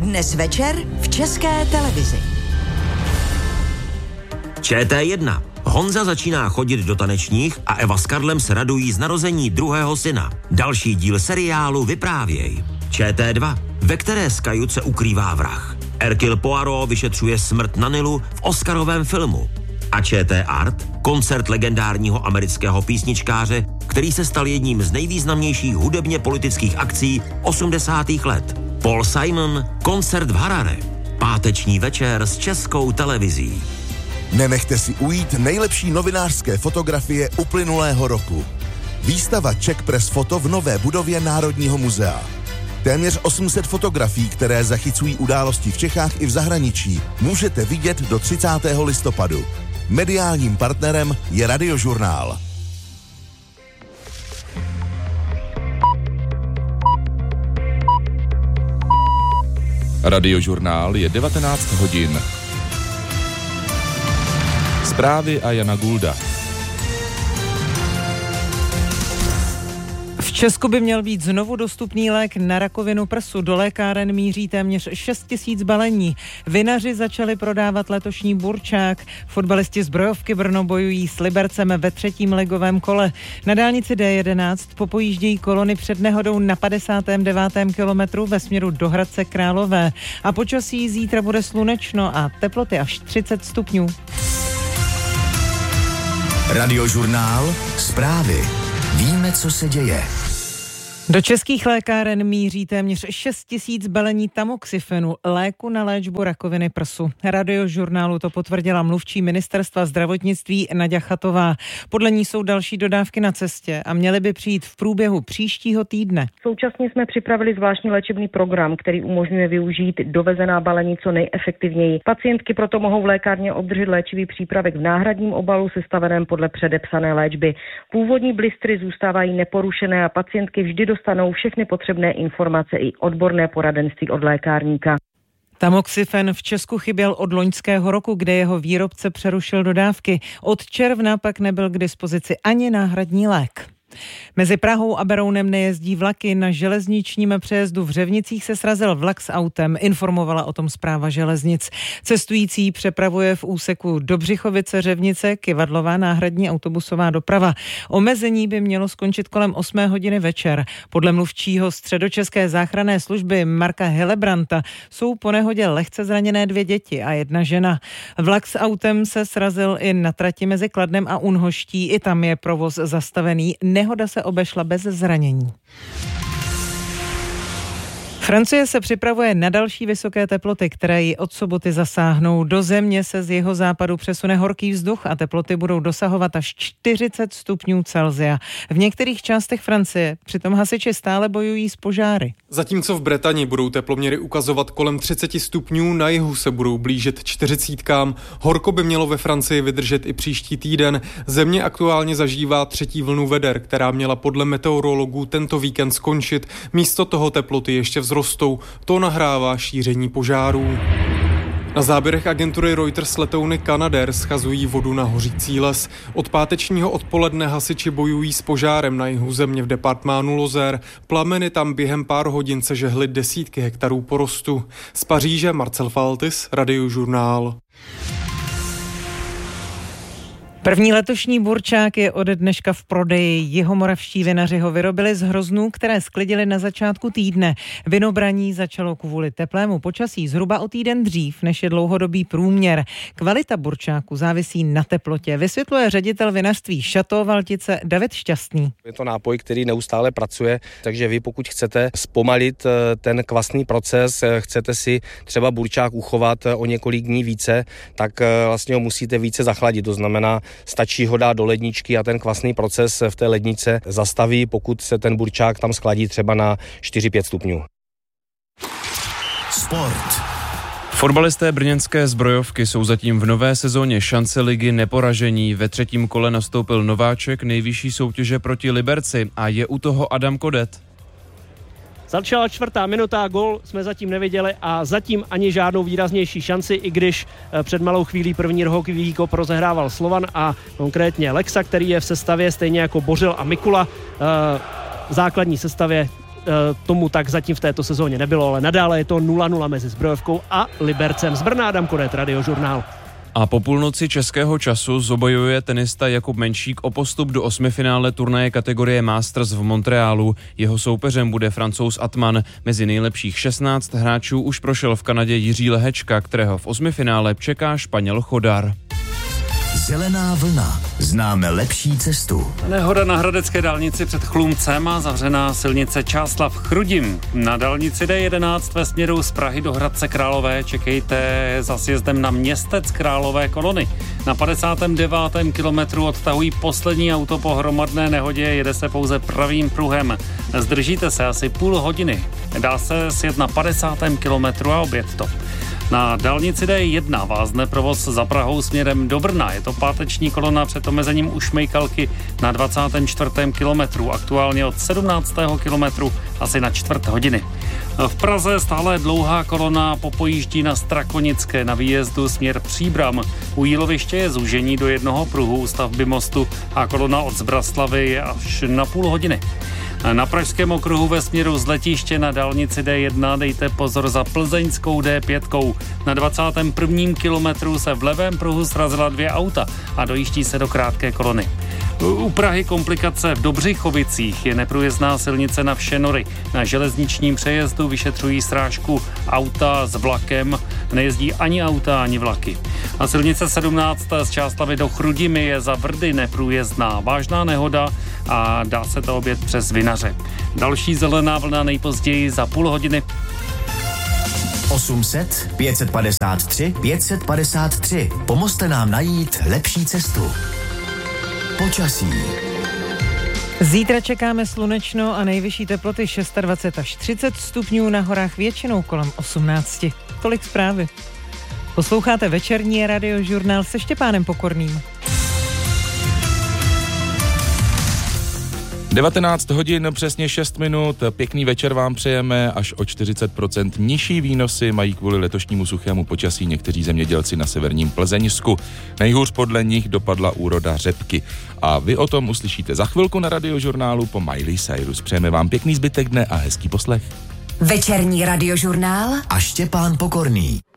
Dnes večer v České televizi. ČT1. Honza začíná chodit do tanečních a Eva s Karlem se radují z narození druhého syna. Další díl seriálu Vyprávěj. ČT2. Ve které z kajut se ukrývá vrah. Hercule Poirot vyšetřuje smrt na Nilu v Oscarovém filmu. A ČT Art. Koncert legendárního amerického písničkáře, který se stal jedním z nejvýznamnějších hudebně politických akcí 80. let. Paul Simon. Koncert v Harare. Páteční večer s Českou televizí. Nenechte si ujít nejlepší novinářské fotografie uplynulého roku. Výstava Czech Press Photo v nové budově Národního muzea. Téměř 800 fotografií, které zachycují události v Čechách i v zahraničí, můžete vidět do 30. listopadu. Mediálním partnerem je Radiožurnál. Radiožurnál je 19 hodin. Zprávy a Jana Gulda. V Česku by měl být znovu dostupný lék na rakovinu prsu. Do lékáren míří téměř 6 000 balení. Vinaři začali prodávat letošní burčák. Fotbalisti Zbrojovky Brno bojují s Libercem ve 3. ligovém kole. Na dálnici D11 popojíždějí kolony před nehodou na 59. kilometru ve směru do Hradce Králové. A počasí zítra bude slunečno a teploty až 30 stupňů. Radiožurnál. Zprávy. Víme, co se děje. Do českých lékáren míří téměř 6 000 balení tamoxifenu, léku na léčbu rakoviny prsu. Radiožurnálu to potvrdila mluvčí ministerstva zdravotnictví Naďa Chatová. Podle ní jsou další dodávky na cestě a měly by přijít v průběhu příštího týdne. Současně jsme připravili zvláštní léčebný program, který umožňuje využít dovezená balení co nejefektivněji. Pacientky proto mohou v lékárně obdržet léčivý přípravek v náhradním obalu sestaveném podle předepsané léčby. Původní blistry zůstávají neporušené a pacientky vždy dostanou všechny potřebné informace i odborné poradenství od lékárníka. Tamoxifen v Česku chyběl od loňského roku, kde jeho výrobce přerušil dodávky. Od června pak nebyl k dispozici ani náhradní lék. Mezi Prahou a Berounem nejezdí vlaky. Na železničním přejezdu v Řevnicích se srazil vlak s autem, informovala o tom Správa železnic. Cestující přepravuje v úseku Dobřichovice-Řevnice Kyvadlová náhradní autobusová doprava. Omezení by mělo skončit kolem 8 hodiny večer. Podle mluvčího středočeské záchranné služby Marka Helebranta jsou po nehodě lehce zraněné 2 děti a 1 žena. Vlak s autem se srazil i na trati mezi Kladnem a Unhoští. I tam je provoz zastavený. Nehoda se obešla bez zranění. Francie se připravuje na další vysoké teploty, které ji od soboty zasáhnou. Do země se z jeho západu přesune horký vzduch a teploty budou dosahovat až 40 stupňů Celsia. V některých částech Francie přitom hasiči stále bojují s požáry. Zatímco v Bretani budou teploměry ukazovat kolem 30 stupňů, na jihu se budou blížit 40. Horko by mělo ve Francii vydržet i příští týden. Země aktuálně zažívá 3. vlnu veder, která měla podle meteorologů tento víkend skončit. Místo toho teploty ještě vzrostou. To nahrává šíření požárů. Na záběrech agentury Reuters letouny Canadair schazují vodu na hořící les. Od pátečního odpoledne hasiči bojují s požárem na jihu země v departmánu Lozère. Plameny tam během pár hodin sežehly desítky hektarů porostu. Z Paříže Marcel Faltis, Radiožurnál. První letošní burčák je ode dneška v prodeji. Jihomoravští vinaři ho vyrobili z hroznů, které sklidili na začátku týdne. Vinobraní začalo kvůli teplému počasí zhruba o týden dřív, než je dlouhodobý průměr. Kvalita burčáku závisí na teplotě, vysvětluje ředitel vinařství Chateau Valtice David Šťastný. Je to nápoj, který neustále pracuje, takže vy pokud chcete zpomalit ten kvasný proces, chcete si třeba burčák uchovat o několik dní více, tak vlastně ho musíte více zachladit. To znamená, stačí ho dát do ledničky a ten kvasný proces v té lednice zastaví, pokud se ten burčák tam schladí třeba na 4-5 stupňů. Sport. Fotbalisté brněnské Zbrojovky jsou zatím v nové sezóně šance ligy neporažení. Ve 3. kole nastoupil nováček nejvyšší soutěže proti Liberci a je u toho Adam Kodet. Začala 4. minuta, gól jsme zatím neviděli a zatím ani žádnou výraznější šanci, i když před malou chvílí první rohový kop rozehrával Slovan a konkrétně Lexa, který je v sestavě stejně jako Bořil a Mikula. V základní sestavě tomu tak zatím v této sezóně nebylo, ale nadále je to 0-0 mezi Zbrojovkou a Libercem. Z Brna Adam Koret, Radiožurnál. A po půlnoci českého času zobojuje tenista Jakub Menšík o postup do osmifinále turnaje kategorie Masters v Montrealu. Jeho soupeřem bude Francouz Atman. Mezi nejlepších 16 hráčů už prošel v Kanadě Jiří Lehečka, kterého v osmifinále čeká Španěl Chodar. Zelená vlna. Známe lepší cestu. Nehoda na hradecké dálnici před Chlumcem a zavřená silnice Čáslav-Chrudim. Na dálnici D11 ve směru z Prahy do Hradce Králové čekejte za sjezdem na Městec Králové kolony. Na 59. kilometru odtahují poslední auto po hromadné nehodě, jede se pouze pravým pruhem. Zdržíte se asi půl hodiny. Dá se sjet na 50. kilometru a objet to. Na dálnici D1 vázne provoz za Prahou směrem do Brna. Je to páteční kolona před omezením u Šmejkalky na 24. kilometru, aktuálně od 17. kilometru asi na čtvrt hodiny. V Praze stále dlouhá kolona popojíždí na Strakonické na výjezdu směr Příbram. U Jíloviště je zúžení do jednoho pruhu stavby mostu a kolona od Zbraslavy je až na půl hodiny. Na Pražském okruhu ve směru z letiště na dálnici D1 dejte pozor za plzeňskou D5. Na 21. kilometru se v levém pruhu srazila 2 auta a dojíždí se do krátké kolony. U Prahy komplikace v Dobřichovicích, je neprůjezdná silnice na Všenory. Na železničním přejezdu vyšetřují srážku auta s vlakem, nejezdí ani auta, ani vlaky. A silnice 17 z Částlavy do Chrudimi je za Vrdy neprůjezdná. Vážná nehoda a dá se to objet přes Vinaře. Další zelená vlna nejpozději za půl hodiny. 800 553 553. Pomozte nám najít lepší cestu. Počasí. Zítra čekáme slunečno a nejvyšší teploty 26 až 30 stupňů, na horách většinou kolem 18. Tolik zprávy. Posloucháte večerní Radiožurnál se Štěpánem Pokorným. 19 hodin, přesně 6 minut, pěkný večer vám přejeme, až o 40% nižší výnosy mají kvůli letošnímu suchému počasí někteří zemědělci na severním Plzeňsku. Nejhůř podle nich dopadla úroda řepky. A vy o tom uslyšíte za chvilku na Radiožurnálu po Miley Cyrus. Přejeme vám pěkný zbytek dne a hezký poslech. Večerní Radiožurnál a Štěpán Pokorný.